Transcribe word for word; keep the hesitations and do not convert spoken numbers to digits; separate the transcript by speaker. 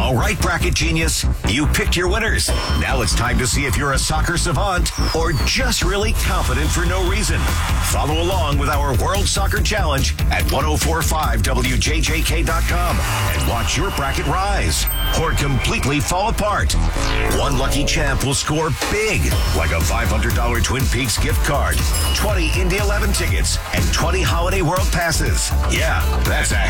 Speaker 1: All right, Bracket Genius, you picked your winners. Now it's time to see if you're a soccer savant or just really confident for no reason. Follow along with our World Soccer Challenge at ten forty-five W J J K dot com and watch your bracket rise or completely fall apart. One lucky champ will score big, like a five hundred dollars Twin Peaks gift card, twenty Indy eleven tickets, and twenty Holiday World passes. Yeah, that's a